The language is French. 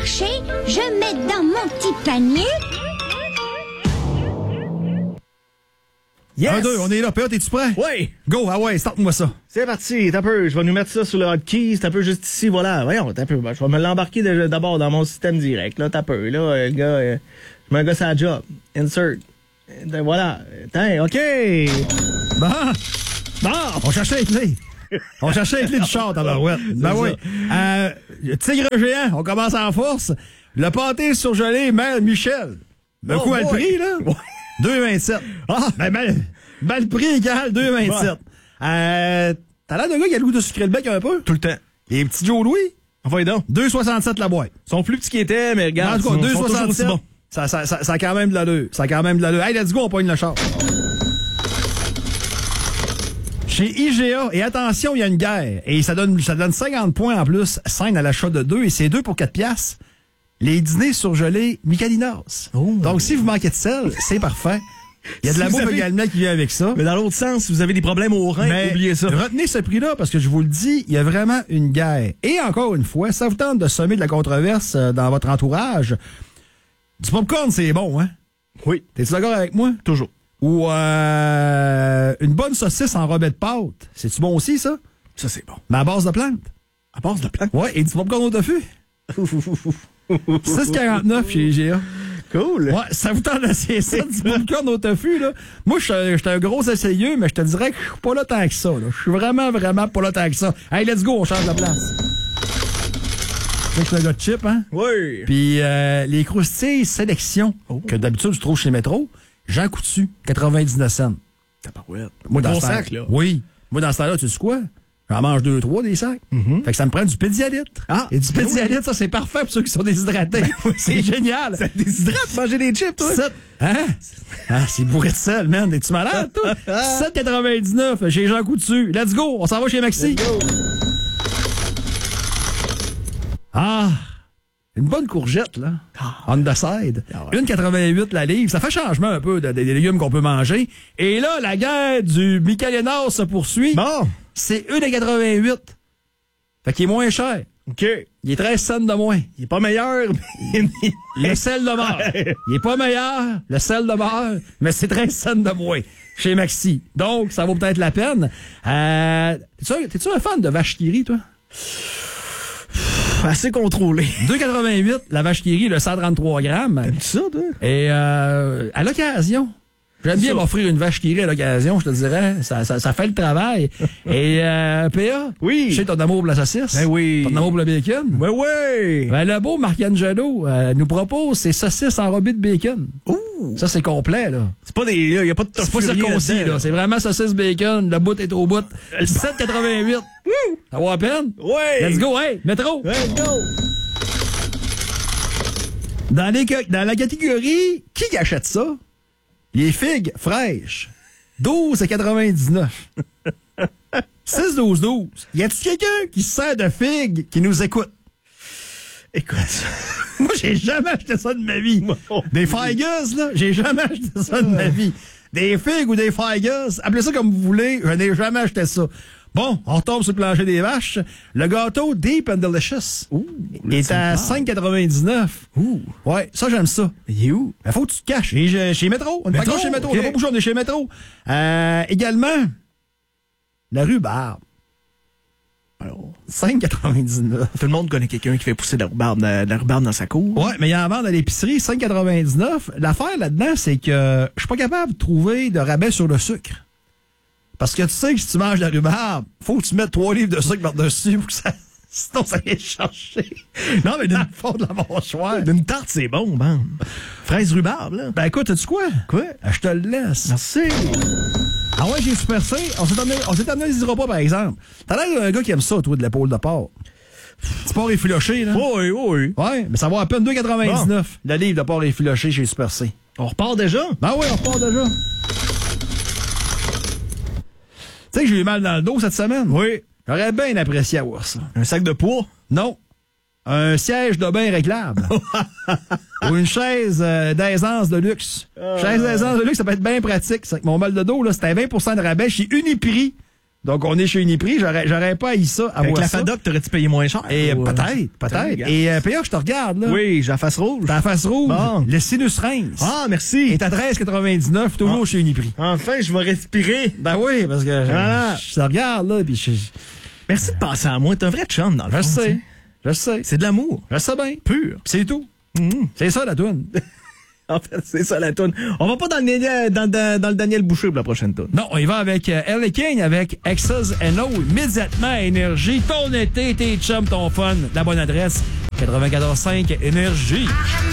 marché, je mets dans mon petit panier. Yes! 1, 2, on est là. P.A., t'es-tu prêt? Oui! Go, ah ouais, starte-moi ça. C'est parti, t'as peu. Je vais nous mettre ça sur le hotkey. T'as peu juste ici, voilà. Voyons, t'as peu. Je vais me l'embarquer d'abord dans mon système direct. Là, t'as peu. Là, le gars, je mets un gars sur la job. Insert. Voilà. Attends, OK. Bon, on cherchait les clés. On cherchait les clés du char, tabarouette. Ben oui. Tigre géant, on commence en force. Le pâté surgelé, Mère Michel. Le coup à le prix, là? 2,27. Ah, ben, le prix égal, 2,27. T'as l'air d'un gars qui a le goût de sucrer le bec un peu? Tout le temps. Et petit Joe Louis? Envoyez donc. 2,67 la boîte. Ils sont plus petits qu'ils étaient, mais regarde. En tout cas, ils sont toujours 2,67. aussi bons. Ça a quand même de l'allure. Ça a quand même de l'allure. Hey, let's go, on pogne le char. Chez IGA, et attention, il y a une guerre. Et ça donne 50 points en plus. Scène à l'achat de 2, et c'est 2 pour 4 piastres. Les dîners surgelés Michelinas. Oh. Donc, si vous manquez de sel, c'est parfait. Il y a de la bouffe également qui vient avec ça. Mais dans l'autre sens, si vous avez des problèmes au rein, oubliez ça. Retenez ce prix-là, parce que je vous le dis, il y a vraiment une guerre. Et encore une fois, ça vous tente de semer de la controverse dans votre entourage. Du popcorn, c'est bon, hein? Oui. T'es-tu d'accord avec moi? Toujours. Ou une bonne saucisse enrobée de pâte. C'est-tu bon aussi, ça? Ça, c'est bon. Mais à base de plantes. À base de plantes? Ouais, et du popcorn au tofu. 6,49 chez IGA. Cool. Ouais, ça vous tente d'essayer ça, du popcorn au tofu, là. Moi, je suis un gros essayeux, mais je te dirais que je suis pas là tant que ça, là. Je suis vraiment, vraiment pas là tant que ça. Hey, let's go, on change de place. C'est un gars de chip, hein? Oui. Puis les croustilles sélection, que d'habitude tu trouves chez Métro, Jean Coutu, 99 cents. Tabarouette. Moi, dans bon ce sac, temps, là. Oui. Moi, dans ce temps-là, tu sais quoi? J'en mange 2-3 des sacs. Fait que ça me prend du pédialytre. Ah, et du pédialytre, ça, c'est parfait pour ceux qui sont déshydratés. C'est génial. Ça déshydrate manger des chips, toi? Hein? Ah, c'est bourré de sel, man. Es-tu malade, toi? 7,99 chez Jean Coutu. Let's go. On s'en va chez Maxi. Ah! Une bonne courgette, là. On the side. 1,88 la livre. Ça fait changement un peu des légumes qu'on peut manger. Et là, la guerre du Michelinas se poursuit. Bon. C'est 1,88. Fait qu'il est moins cher. OK. Il est 13 cents de moins. Il est pas meilleur, mais... Le sel de mort. Il est pas meilleur, le sel de mort, mais c'est 13 cents de moins chez Maxi. Donc, ça vaut peut-être la peine. T'es-tu un fan de vache qui rit, toi? Assez contrôlé. 2,88, la vache qui rit, le 133 grammes. T'aimes ça, toi? Et à l'occasion, j'aime bien m'offrir une vache qui rit à l'occasion, je te dirais. Ça fait le travail. Et P.A., oui. Je sais ton amour pour la saucisse. Ben oui. Ton amour pour le bacon. Ben oui. Ben, le beau Marc-Angelo nous propose ses saucisses enrobées de bacon. Ouh. Ça, c'est complet, là. C'est pas des... Il y a pas de C'est pas circoncis, là. C'est vraiment saucisse bacon. Le bout est au bout. 7,88. Ça vaut la peine? Oui. Let's go, hey, métro. Let's go. Dans la catégorie, qui achète ça? Les figues fraîches. 12,99. 6-12-12. Y a-tu quelqu'un qui se sert de figues qui nous écoute? Écoute. Moi, j'ai jamais acheté ça de ma vie. Des figues, là, j'ai jamais acheté ça de ma vie. Des figues ou des figues, appelez ça comme vous voulez, je n'ai jamais acheté ça. Bon, on retombe sur le plancher des vaches. Le gâteau Deep and Delicious est à 5,99. Ouais, ça, j'aime ça. Il est où? Ben, faut que tu te caches. Chez Métro. On est pas encore chez Métro. Okay. On n'a pas bougé, on est chez Métro. Également, la rhubarbe. Alors, 5,99. Tout le monde connaît quelqu'un qui fait pousser de la rhubarbe dans sa cour. Ouais, mais il y en vend à l'épicerie, 5,99. L'affaire là-dedans, c'est que je suis pas capable de trouver de rabais sur le sucre. Parce que tu sais que si tu manges de la rhubarbe, faut que tu mettes 3 livres de sucre par-dessus pour que ça... Sinon, ça vient chercher. Non, mais d'une faute de la mâchoire. D'une tarte, c'est bon, man. Fraise rhubarbe, là. Ben écoute, sais-tu quoi? Quoi? Je te le laisse. Merci. Ah ouais, j'ai Super C. On s'est amené les repas, par exemple. T'as l'air d'un gars qui aime ça, toi, de l'épaule de porc. Petit porc effiloché, là. Oui. Ouais, mais ça vaut à peine 2,99. Bon. Le livre de porc effiloché chez Super C. On repart déjà? Ben oui, on repart déjà. Tu sais que j'ai eu mal dans le dos cette semaine? Oui. J'aurais bien apprécié avoir ça. Un sac de poids? Non. Un siège de bain réglable. Ou une chaise d'aisance de luxe. Chaise d'aisance de luxe, ça peut être bien pratique. C'est que mon mal de dos, là, c'était 20% de rabais chez Uniprix. Donc, on est chez Uniprix. J'aurais pas haï ça à Avec voir la ça. FADOC, t'aurais-tu payé moins cher? Et Ou, peut-être. Et PA, je te regarde, là. Oui, j'ai la face rouge. T'as la face rouge. Bon. Le sinus Reims. Ah, merci. Et à 13,99, toujours chez Uniprix. Enfin, je vais respirer. Ben oui, parce que Voilà. je te regarde, là, puis Merci de penser à moi. T'es un vrai chum, dans le fond. je sais. C'est de l'amour. Je sais bien. Pur. C'est tout. C'est ça, la toune. En fait, c'est ça la toune. On va pas dans le Daniel Boucher pour la prochaine toune. Non, on y va avec Ellie King, avec Exas and O, immédiatement Énergie. Ton été, tes chums, ton fun. La bonne adresse, 94.5 Énergie.